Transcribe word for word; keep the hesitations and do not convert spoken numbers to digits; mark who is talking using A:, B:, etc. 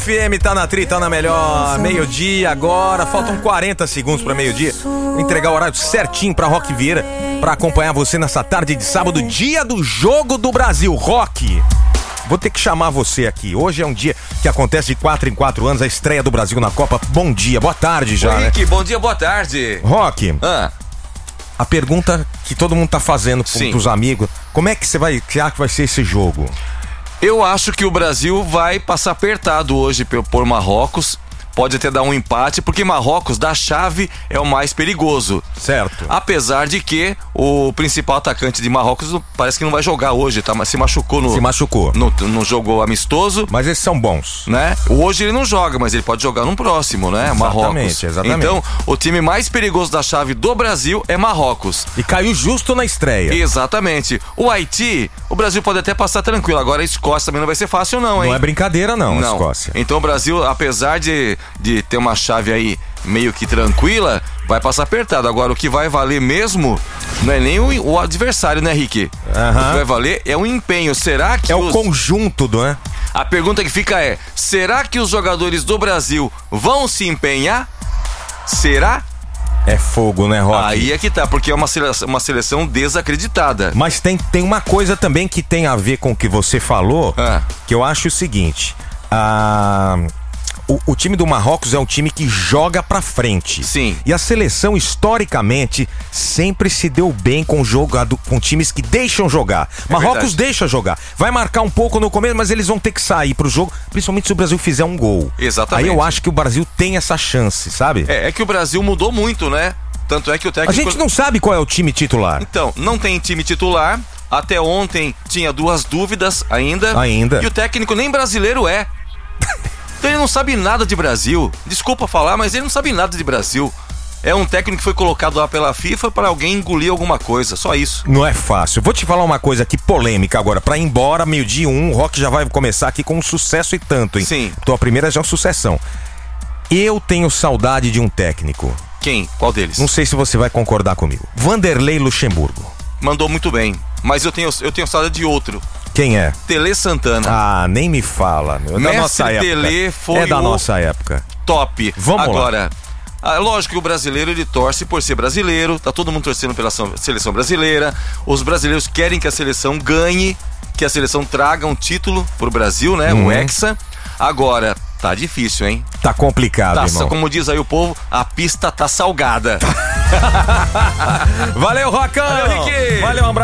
A: F M, tá na tri, tá na melhor. Meio-dia agora, faltam quarenta segundos pra meio-dia. Vou entregar o horário certinho pra Roque Vieira, pra acompanhar você nessa tarde de sábado, dia do Jogo do Brasil. Roque, vou ter que chamar você aqui. Hoje é um dia que acontece de quatro em quatro anos, a estreia do Brasil na Copa. Bom dia, boa tarde já,
B: Oi,
A: né?
B: Rick, bom dia, boa tarde.
A: Roque,
B: Ah,
A: a pergunta que todo mundo tá fazendo com,
B: Sim.
A: pros amigos, como é que você vai, que acha que vai ser esse jogo?
B: eu acho que o Brasil vai passar apertado hoje por por Marrocos. Pode até dar um empate, porque Marrocos, da chave, é o mais perigoso.
A: Certo.
B: Apesar de que o principal atacante de Marrocos parece que não vai jogar hoje, tá? Mas se machucou no,
A: Se machucou.
B: no, no jogo amistoso,
A: Mas esses são bons.
B: né? Hoje ele não joga, mas ele pode jogar num próximo, né? Marrocos.
A: exatamente.
B: Então, o time mais perigoso da chave do Brasil é Marrocos.
A: E caiu justo na estreia.
B: Exatamente. O Haiti, o Brasil pode até passar tranquilo. Agora a Escócia também não vai ser fácil, não, hein?
A: Não é brincadeira, não, a Escócia.
B: Então o Brasil, apesar de, de ter uma chave aí meio que tranquila, vai passar apertado. Agora, o que vai valer mesmo não é nem o, o adversário, né, Rick?
A: Aham.
B: O que vai valer é o empenho. Será que
A: É
B: os...
A: o conjunto, do, né?
B: A pergunta que fica é: será que os jogadores do Brasil vão se empenhar? Será?
A: É fogo, né, Roque?
B: Aí é que tá, porque é uma seleção, uma seleção desacreditada.
A: Mas tem, tem uma coisa também que tem a ver com o que você falou,
B: Ah.
A: que eu acho o seguinte. Ah, o, o time do Marrocos é um time que joga pra frente.
B: Sim.
A: E a seleção, historicamente, sempre se deu bem com, jogado, com times que deixam jogar. Marrocos
B: verdade.
A: deixa jogar. Vai marcar um pouco no começo, mas eles vão ter que sair pro jogo, principalmente se o Brasil fizer um gol.
B: Exatamente.
A: Aí eu acho que o Brasil tem essa chance, sabe?
B: É, é que o Brasil mudou muito, né? Tanto é que o
A: A
B: técnico...
A: gente não sabe qual é o time titular.
B: Então, não tem time titular. Até ontem tinha duas dúvidas ainda.
A: Ainda.
B: E o técnico nem brasileiro é. Então ele não sabe nada de Brasil. Desculpa falar, mas ele não sabe nada de Brasil. É um técnico que foi colocado lá pela FIFA para alguém engolir alguma coisa, só isso.
A: Não é fácil. Vou te falar uma coisa aqui polêmica agora. Pra ir embora, meio-dia um, o Rock já vai começar aqui com um sucesso e tanto, hein?
B: Sim.
A: Tua primeira já é uma sucessão. Eu tenho saudade de um técnico.
B: Quem? Qual deles?
A: Não sei se você vai concordar comigo. Vanderlei Luxemburgo.
B: Mandou muito bem. Mas eu tenho, eu tenho saudade de outro.
A: Quem é?
B: Tele Santana.
A: Ah, nem me fala, meu. É da
B: Mestre
A: nossa época.
B: Tele foi
A: É da
B: o-
A: nossa época.
B: Top.
A: Vamos lá.
B: Agora, ah, lógico que o brasileiro ele torce por ser brasileiro, tá todo mundo torcendo pela são- seleção brasileira. Os brasileiros querem que a seleção ganhe, que a seleção traga um título pro Brasil, né?
A: Uhum.
B: O Hexa. Agora, tá difícil, hein?
A: Tá complicado,
B: Tá,
A: irmão.
B: como diz aí o povo, a pista tá salgada.
A: Valeu, Rocão!
B: Valeu, Rick!
A: Valeu, um abraço.